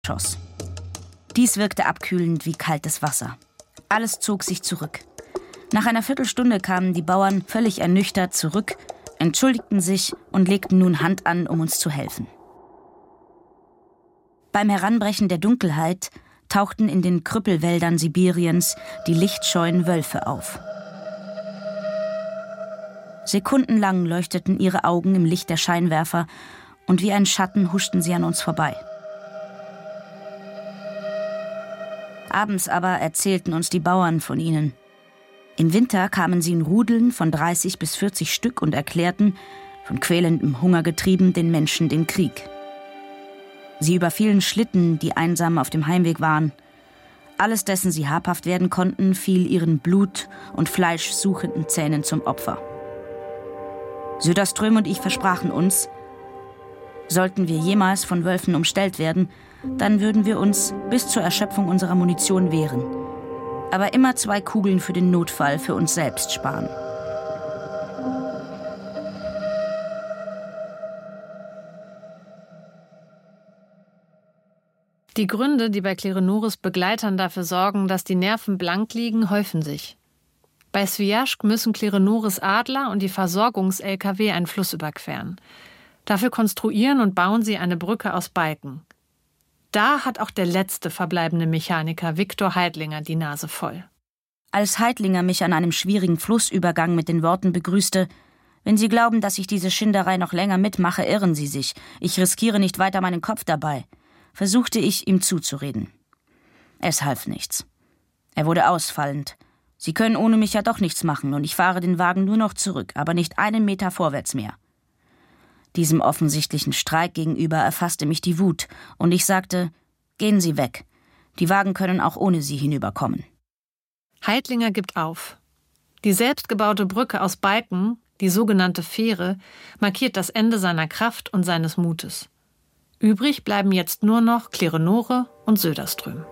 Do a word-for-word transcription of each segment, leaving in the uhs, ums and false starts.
schoss. Dies wirkte abkühlend wie kaltes Wasser. Alles zog sich zurück. Nach einer Viertelstunde kamen die Bauern völlig ernüchtert zurück, entschuldigten sich und legten nun Hand an, um uns zu helfen. Beim Heranbrechen der Dunkelheit tauchten in den Krüppelwäldern Sibiriens die lichtscheuen Wölfe auf. Sekundenlang leuchteten ihre Augen im Licht der Scheinwerfer und wie ein Schatten huschten sie an uns vorbei. Abends aber erzählten uns die Bauern von ihnen. Im Winter kamen sie in Rudeln von dreißig bis vierzig Stück und erklärten, von quälendem Hunger getrieben, den Menschen den Krieg. Sie überfielen Schlitten, die einsam auf dem Heimweg waren. Alles, dessen sie habhaft werden konnten, fiel ihren blut- und fleischsuchenden Zähnen zum Opfer. Söderström und ich versprachen uns, sollten wir jemals von Wölfen umstellt werden, dann würden wir uns bis zur Erschöpfung unserer Munition wehren. Aber immer zwei Kugeln für den Notfall für uns selbst sparen. Die Gründe, die bei Klerenuris Begleitern dafür sorgen, dass die Nerven blank liegen, häufen sich. Bei Sviajsk müssen Klerenuris Adler und die Versorgungs-L K W einen Fluss überqueren. Dafür konstruieren und bauen sie eine Brücke aus Balken. Da hat auch der letzte verbleibende Mechaniker Viktor Heidlinger die Nase voll. Als Heidlinger mich an einem schwierigen Flussübergang mit den Worten begrüßte: »Wenn Sie glauben, dass ich diese Schinderei noch länger mitmache, irren Sie sich. Ich riskiere nicht weiter meinen Kopf dabei«, versuchte ich, ihm zuzureden. Es half nichts. Er wurde ausfallend. »Sie können ohne mich ja doch nichts machen und ich fahre den Wagen nur noch zurück, aber nicht einen Meter vorwärts mehr.« Diesem offensichtlichen Streik gegenüber erfasste mich die Wut und ich sagte: »Gehen Sie weg. Die Wagen können auch ohne Sie hinüberkommen.« Heidlinger gibt auf. Die selbstgebaute Brücke aus Balken, die sogenannte Fähre, markiert das Ende seiner Kraft und seines Mutes. Übrig bleiben jetzt nur noch Klerenore und Söderström.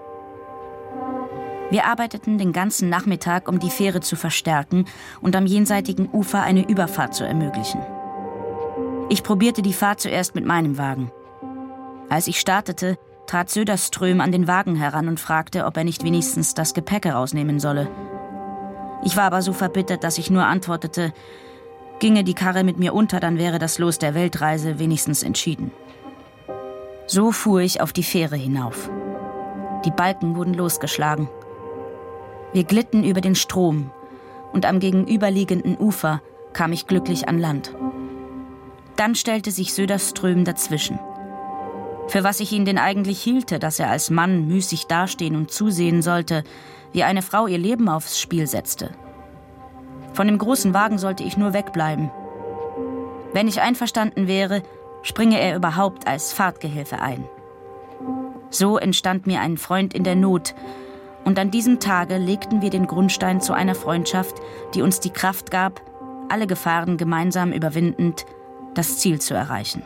Wir arbeiteten den ganzen Nachmittag, um die Fähre zu verstärken und am jenseitigen Ufer eine Überfahrt zu ermöglichen. Ich probierte die Fahrt zuerst mit meinem Wagen. Als ich startete, trat Söderström an den Wagen heran und fragte, ob er nicht wenigstens das Gepäck herausnehmen solle. Ich war aber so verbittert, dass ich nur antwortete, ginge die Karre mit mir unter, dann wäre das Los der Weltreise wenigstens entschieden. So fuhr ich auf die Fähre hinauf. Die Balken wurden losgeschlagen. Wir glitten über den Strom und am gegenüberliegenden Ufer kam ich glücklich an Land. Dann stellte sich Söderström dazwischen. Für was ich ihn denn eigentlich hielte, dass er als Mann müßig dastehen und zusehen sollte, wie eine Frau ihr Leben aufs Spiel setzte. Von dem großen Wagen sollte ich nur wegbleiben. Wenn ich einverstanden wäre, springe er überhaupt als Fahrtgehilfe ein. So entstand mir ein Freund in der Not, und an diesem Tage legten wir den Grundstein zu einer Freundschaft, die uns die Kraft gab, alle Gefahren gemeinsam überwindend, das Ziel zu erreichen.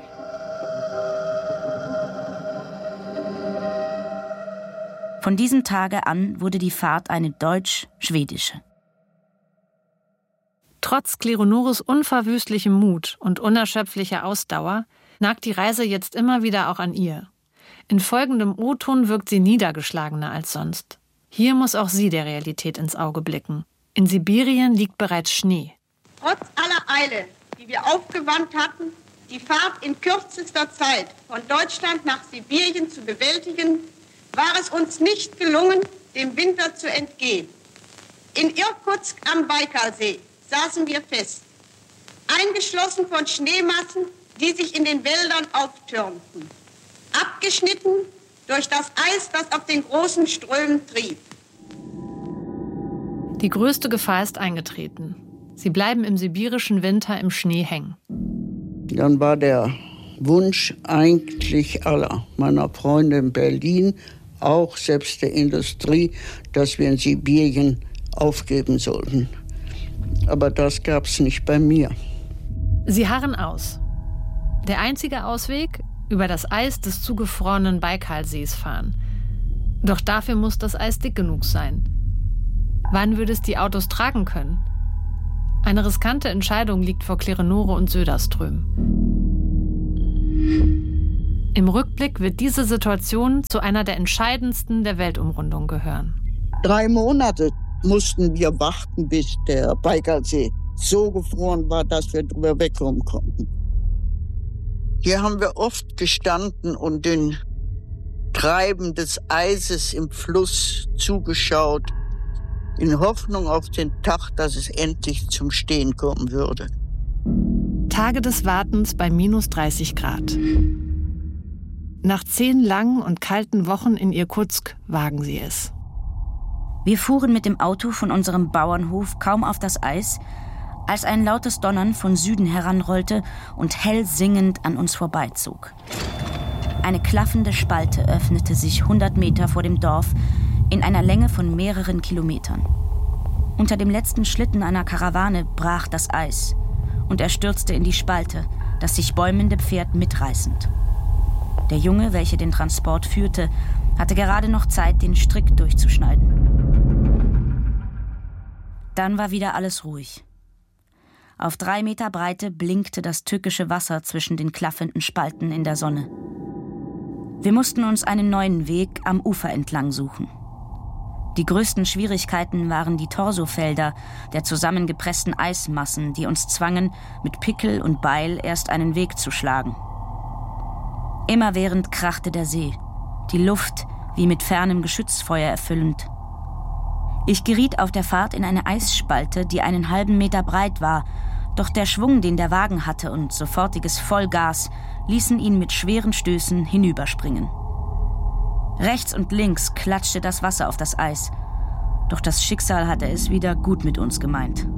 Von diesem Tage an wurde die Fahrt eine deutsch-schwedische. Trotz Klerenuris unverwüstlichem Mut und unerschöpflicher Ausdauer nagt die Reise jetzt immer wieder auch an ihr. In folgendem O-Ton wirkt sie niedergeschlagener als sonst. Hier muss auch sie der Realität ins Auge blicken. In Sibirien liegt bereits Schnee. Trotz aller Eile, die wir aufgewandt hatten, die Fahrt in kürzester Zeit von Deutschland nach Sibirien zu bewältigen, war es uns nicht gelungen, dem Winter zu entgehen. In Irkutsk am Baikalsee saßen wir fest, eingeschlossen von Schneemassen, die sich in den Wäldern auftürmten, abgeschnitten durch das Eis, das auf den großen Strömen trieb. Die größte Gefahr ist eingetreten. Sie bleiben im sibirischen Winter im Schnee hängen. Dann war der Wunsch eigentlich aller meiner Freunde in Berlin, auch selbst der Industrie, dass wir in Sibirien aufgeben sollten. Aber das gab es nicht bei mir. Sie harren aus. Der einzige Ausweg: über das Eis des zugefrorenen Baikalsees fahren. Doch dafür muss das Eis dick genug sein. Wann würde es die Autos tragen können? Eine riskante Entscheidung liegt vor Klerenore und Söderström. Im Rückblick wird diese Situation zu einer der entscheidendsten der Weltumrundung gehören. Drei Monate mussten wir warten, bis der Baikalsee so gefroren war, dass wir drüber wegkommen konnten. Hier haben wir oft gestanden und den Treiben des Eises im Fluss zugeschaut, in Hoffnung auf den Tag, dass es endlich zum Stehen kommen würde. Tage des Wartens bei minus dreißig Grad. Nach zehn langen und kalten Wochen in Irkutsk wagen sie es. Wir fuhren mit dem Auto von unserem Bauernhof kaum auf das Eis, als ein lautes Donnern von Süden heranrollte und hell singend an uns vorbeizog. Eine klaffende Spalte öffnete sich hundert Meter vor dem Dorf in einer Länge von mehreren Kilometern. Unter dem letzten Schlitten einer Karawane brach das Eis und er stürzte in die Spalte, das sich bäumende Pferd mitreißend. Der Junge, welcher den Transport führte, hatte gerade noch Zeit, den Strick durchzuschneiden. Dann war wieder alles ruhig. Auf drei Meter Breite blinkte das tückische Wasser zwischen den klaffenden Spalten in der Sonne. Wir mussten uns einen neuen Weg am Ufer entlang suchen. Die größten Schwierigkeiten waren die Torsofelder der zusammengepressten Eismassen, die uns zwangen, mit Pickel und Beil erst einen Weg zu schlagen. Immerwährend krachte der See, die Luft wie mit fernem Geschützfeuer erfüllend. Ich geriet auf der Fahrt in eine Eisspalte, die einen halben Meter breit war, doch der Schwung, den der Wagen hatte und sofortiges Vollgas, ließen ihn mit schweren Stößen hinüberspringen. Rechts und links klatschte das Wasser auf das Eis, doch das Schicksal hatte es wieder gut mit uns gemeint.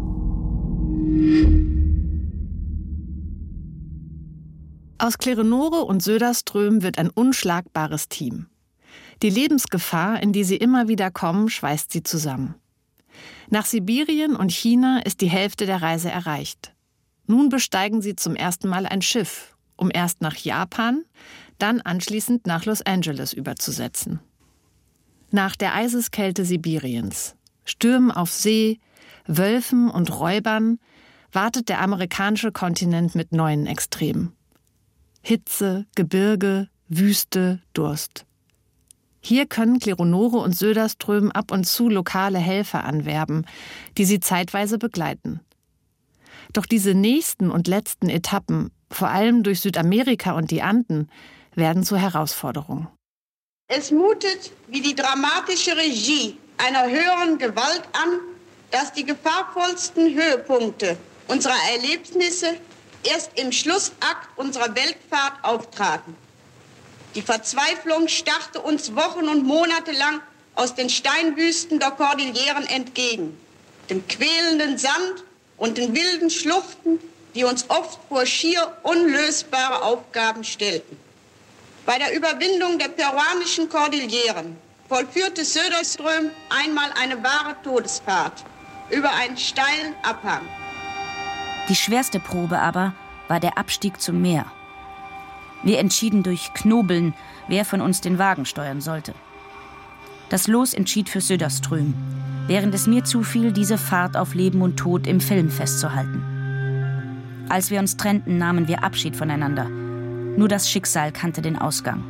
Aus Klerenore und Söderström wird ein unschlagbares Team. Die Lebensgefahr, in die sie immer wieder kommen, schweißt sie zusammen. Nach Sibirien und China ist die Hälfte der Reise erreicht. Nun besteigen sie zum ersten Mal ein Schiff, um erst nach Japan, dann anschließend nach Los Angeles überzusetzen. Nach der Eiseskälte Sibiriens, Stürmen auf See, Wölfen und Räubern wartet der amerikanische Kontinent mit neuen Extremen. Hitze, Gebirge, Wüste, Durst. Hier können Klerenore und Söderström ab und zu lokale Helfer anwerben, die sie zeitweise begleiten. Doch diese nächsten und letzten Etappen, vor allem durch Südamerika und die Anden, werden zur Herausforderung. Es mutet wie die dramatische Regie einer höheren Gewalt an, dass die gefahrvollsten Höhepunkte unserer Erlebnisse erst im Schlussakt unserer Weltfahrt auftraten. Die Verzweiflung starrte uns Wochen und Monate lang aus den Steinwüsten der Kordilleren entgegen, dem quälenden Sand und den wilden Schluchten, die uns oft vor schier unlösbare Aufgaben stellten. Bei der Überwindung der peruanischen Kordilleren vollführte Söderström einmal eine wahre Todesfahrt über einen steilen Abhang. Die schwerste Probe aber war der Abstieg zum Meer. Wir entschieden durch Knobeln, wer von uns den Wagen steuern sollte. Das Los entschied für Söderström, während es mir zufiel, diese Fahrt auf Leben und Tod im Film festzuhalten. Als wir uns trennten, nahmen wir Abschied voneinander. Nur das Schicksal kannte den Ausgang.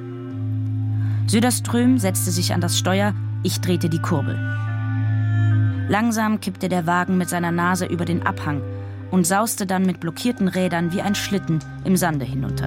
Söderström setzte sich an das Steuer, ich drehte die Kurbel. Langsam kippte der Wagen mit seiner Nase über den Abhang und sauste dann mit blockierten Rädern wie ein Schlitten im Sande hinunter.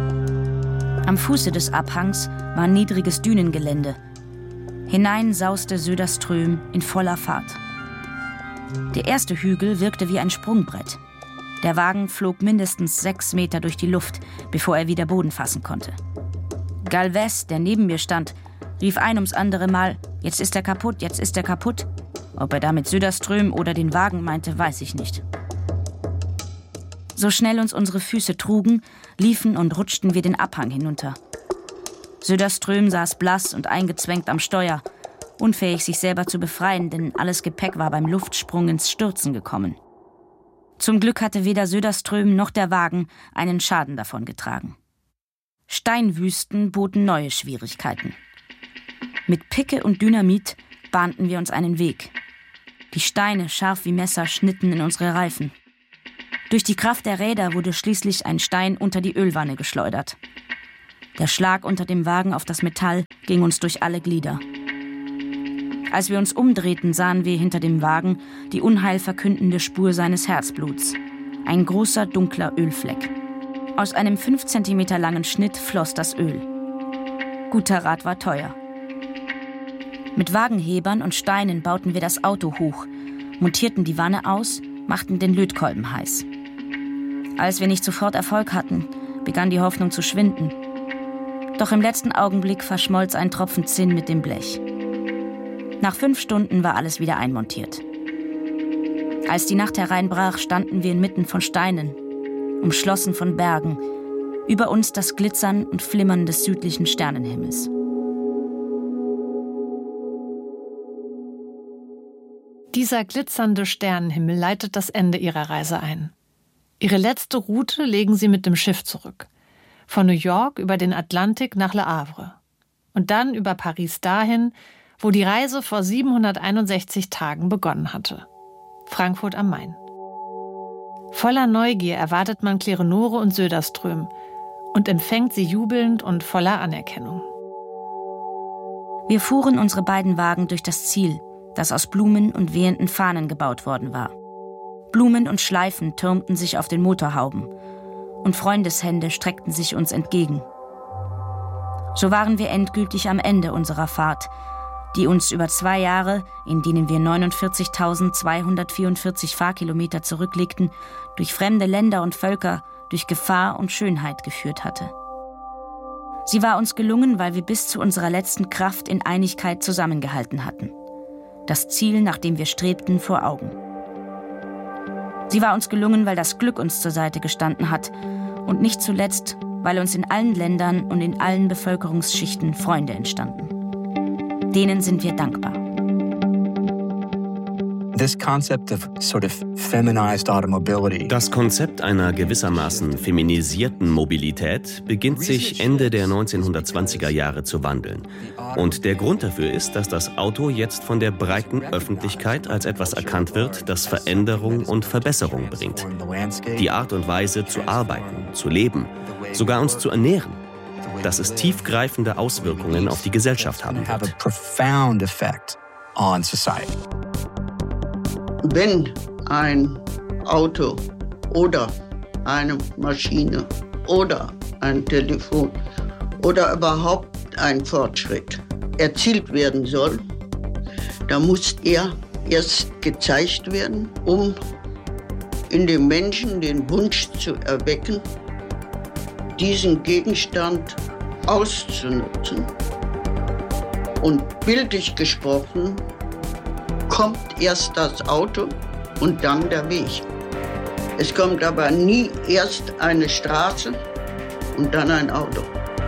Am Fuße des Abhangs war niedriges Dünengelände. Hinein sauste Söderström in voller Fahrt. Der erste Hügel wirkte wie ein Sprungbrett. Der Wagen flog mindestens sechs Meter durch die Luft, bevor er wieder Boden fassen konnte. Galvez, der neben mir stand, rief ein ums andere Mal, jetzt ist er kaputt, jetzt ist er kaputt. Ob er damit Söderström oder den Wagen meinte, weiß ich nicht. So schnell uns unsere Füße trugen, liefen und rutschten wir den Abhang hinunter. Söderström saß blass und eingezwängt am Steuer, unfähig sich selber zu befreien, denn alles Gepäck war beim Luftsprung ins Stürzen gekommen. Zum Glück hatte weder Söderström noch der Wagen einen Schaden davongetragen. Steinwüsten boten neue Schwierigkeiten. Mit Picke und Dynamit bahnten wir uns einen Weg. Die Steine, scharf wie Messer, schnitten in unsere Reifen. Durch die Kraft der Räder wurde schließlich ein Stein unter die Ölwanne geschleudert. Der Schlag unter dem Wagen auf das Metall ging uns durch alle Glieder. Als wir uns umdrehten, sahen wir hinter dem Wagen die unheilverkündende Spur seines Herzbluts. Ein großer, dunkler Ölfleck. Aus einem fünf Zentimeter langen Schnitt floss das Öl. Guter Rat war teuer. Mit Wagenhebern und Steinen bauten wir das Auto hoch, montierten die Wanne aus, machten den Lötkolben heiß. Als wir nicht sofort Erfolg hatten, begann die Hoffnung zu schwinden. Doch im letzten Augenblick verschmolz ein Tropfen Zinn mit dem Blech. Nach fünf Stunden war alles wieder einmontiert. Als die Nacht hereinbrach, standen wir inmitten von Steinen, umschlossen von Bergen, über uns das Glitzern und Flimmern des südlichen Sternenhimmels. Dieser glitzernde Sternenhimmel leitet das Ende ihrer Reise ein. Ihre letzte Route legen sie mit dem Schiff zurück. Von New York über den Atlantik nach Le Havre. Und dann über Paris dahin, wo die Reise vor siebenhunderteinundsechzig Tagen begonnen hatte. Frankfurt am Main. Voller Neugier erwartet man Klerenore und Söderström und empfängt sie jubelnd und voller Anerkennung. Wir fuhren unsere beiden Wagen durch das Ziel, das aus Blumen und wehenden Fahnen gebaut worden war. Blumen und Schleifen türmten sich auf den Motorhauben und Freundeshände streckten sich uns entgegen. So waren wir endgültig am Ende unserer Fahrt, die uns über zwei Jahre, in denen wir neunundvierzigtausendzweihundertvierundvierzig Fahrkilometer zurücklegten, durch fremde Länder und Völker, durch Gefahr und Schönheit geführt hatte. Sie war uns gelungen, weil wir bis zu unserer letzten Kraft in Einigkeit zusammengehalten hatten. Das Ziel, nach dem wir strebten, vor Augen. Sie war uns gelungen, weil das Glück uns zur Seite gestanden hat und nicht zuletzt, weil uns in allen Ländern und in allen Bevölkerungsschichten Freunde entstanden. Denen sind wir dankbar. Das Konzept einer gewissermaßen feminisierten Mobilität beginnt sich Ende der neunzehnhundertzwanziger Jahre zu wandeln. Und der Grund dafür ist, dass das Auto jetzt von der breiten Öffentlichkeit als etwas erkannt wird, das Veränderung und Verbesserung bringt. Die Art und Weise zu arbeiten, zu leben, sogar uns zu ernähren, dass es tiefgreifende Auswirkungen auf die Gesellschaft haben wird. Wenn ein Auto oder eine Maschine oder ein Telefon oder überhaupt ein Fortschritt erzielt werden soll, dann muss er erst gezeigt werden, um in dem Menschen den Wunsch zu erwecken, diesen Gegenstand auszunutzen. Und bildlich gesprochen kommt erst das Auto und dann der Weg. Es kommt aber nie erst eine Straße und dann ein Auto.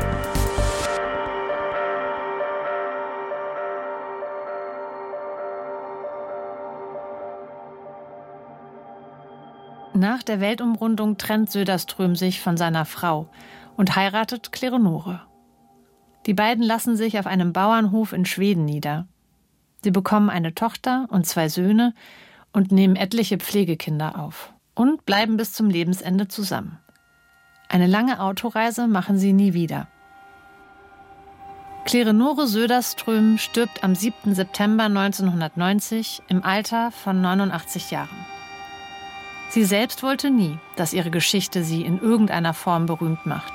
Nach der Weltumrundung trennt Söderström sich von seiner Frau und heiratet Klerenore. Die beiden lassen sich auf einem Bauernhof in Schweden nieder. Sie bekommen eine Tochter und zwei Söhne und nehmen etliche Pflegekinder auf und bleiben bis zum Lebensende zusammen. Eine lange Autoreise machen sie nie wieder. Klerenore Söderström stirbt am siebten September neunzehnhundertneunzig im Alter von neunundachtzig Jahren. Sie selbst wollte nie, dass ihre Geschichte sie in irgendeiner Form berühmt macht.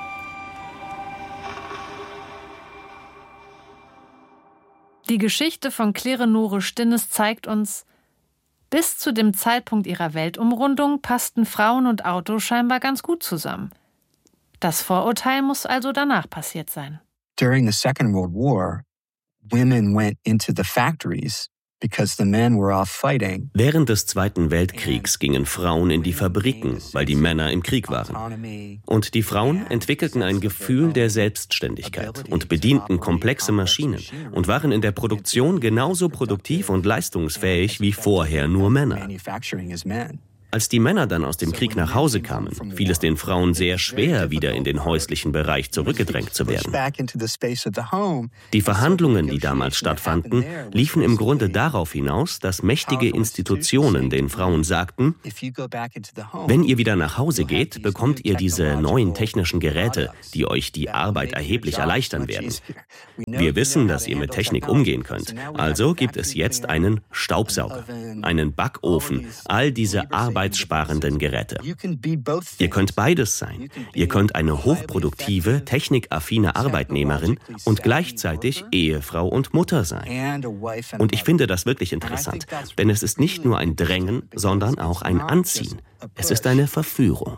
Die Geschichte von Klerenore Stinnes zeigt uns, bis zu dem Zeitpunkt ihrer Weltumrundung passten Frauen und Auto scheinbar ganz gut zusammen. Das Vorurteil muss also danach passiert sein. During the Second World War, women went into the factories because the men were off fighting. Während des Zweiten Weltkriegs gingen Frauen in die Fabriken, weil die Männer im Krieg waren. Und die Frauen entwickelten ein Gefühl der Selbstständigkeit und bedienten komplexe Maschinen und waren in der Produktion genauso produktiv und leistungsfähig wie vorher nur Männer. Als die Männer dann aus dem Krieg nach Hause kamen, fiel es den Frauen sehr schwer, wieder in den häuslichen Bereich zurückgedrängt zu werden. Die Verhandlungen, die damals stattfanden, liefen im Grunde darauf hinaus, dass mächtige Institutionen den Frauen sagten, wenn ihr wieder nach Hause geht, bekommt ihr diese neuen technischen Geräte, die euch die Arbeit erheblich erleichtern werden. Wir wissen, dass ihr mit Technik umgehen könnt, also gibt es jetzt einen Staubsauger, einen Backofen, all diese arbeitssparenden Geräte. Ihr könnt beides sein. Ihr könnt eine hochproduktive, technikaffine Arbeitnehmerin und gleichzeitig Ehefrau und Mutter sein. Und ich finde das wirklich interessant, denn es ist nicht nur ein Drängen, sondern auch ein Anziehen. Es ist eine Verführung.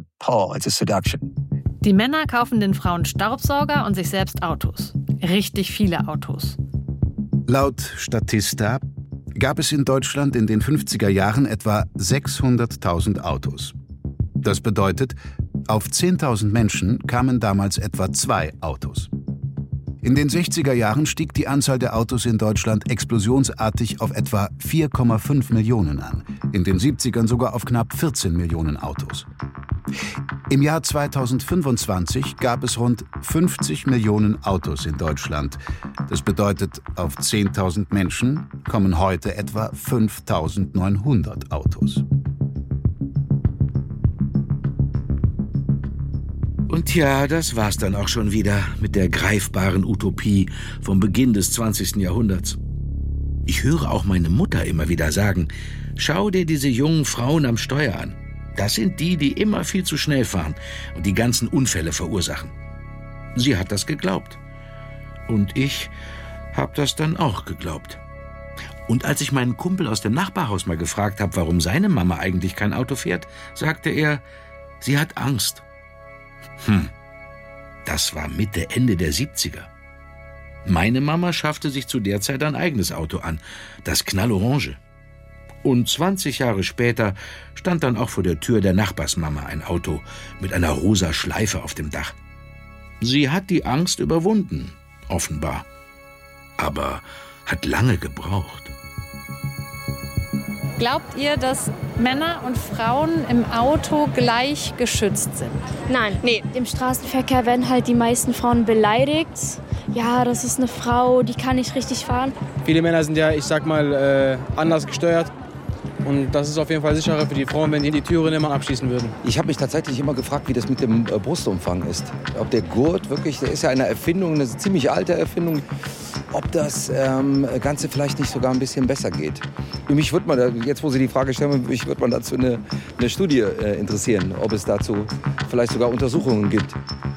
Die Männer kaufen den Frauen Staubsauger und sich selbst Autos. Richtig viele Autos. Laut Statista gab es in Deutschland in den fünfziger Jahren etwa sechshunderttausend Autos. Das bedeutet, auf zehntausend Menschen kamen damals etwa zwei Autos. In den sechziger Jahren stieg die Anzahl der Autos in Deutschland explosionsartig auf etwa vier Komma fünf Millionen an, in den siebzigern sogar auf knapp vierzehn Millionen Autos. Im Jahr zweitausendfünfundzwanzig gab es rund fünfzig Millionen Autos in Deutschland. Das bedeutet, auf zehntausend Menschen kommen heute etwa fünftausendneunhundert Autos. Und ja, das war's dann auch schon wieder mit der greifbaren Utopie vom Beginn des zwanzigsten Jahrhunderts. Ich höre auch meine Mutter immer wieder sagen, schau dir diese jungen Frauen am Steuer an. Das sind die, die immer viel zu schnell fahren und die ganzen Unfälle verursachen. Sie hat das geglaubt. Und ich habe das dann auch geglaubt. Und als ich meinen Kumpel aus dem Nachbarhaus mal gefragt habe, warum seine Mama eigentlich kein Auto fährt, sagte er, sie hat Angst. Hm, das war Mitte, Ende der siebziger. Meine Mama schaffte sich zu der Zeit ein eigenes Auto an, das Knallorange. Und zwanzig Jahre später stand dann auch vor der Tür der Nachbarsmama ein Auto mit einer rosa Schleife auf dem Dach. Sie hat die Angst überwunden, offenbar. Aber hat lange gebraucht. Glaubt ihr, dass Männer und Frauen im Auto gleich geschützt sind? Nein, nee. Im Straßenverkehr werden halt die meisten Frauen beleidigt. Ja, das ist eine Frau, die kann nicht richtig fahren. Viele Männer sind ja, ich sag mal, äh, anders gesteuert. Und das ist auf jeden Fall sicherer für die Frauen, wenn die die Türen immer abschließen würden. Ich habe mich tatsächlich immer gefragt, wie das mit dem äh, Brustumfang ist. Ob der Gurt wirklich, der ist ja eine Erfindung, eine ziemlich alte Erfindung, ob das ähm, Ganze vielleicht nicht sogar ein bisschen besser geht. Mich würde man, jetzt wo Sie die Frage stellen, mich würde man dazu eine, eine Studie äh, interessieren, ob es dazu vielleicht sogar Untersuchungen gibt.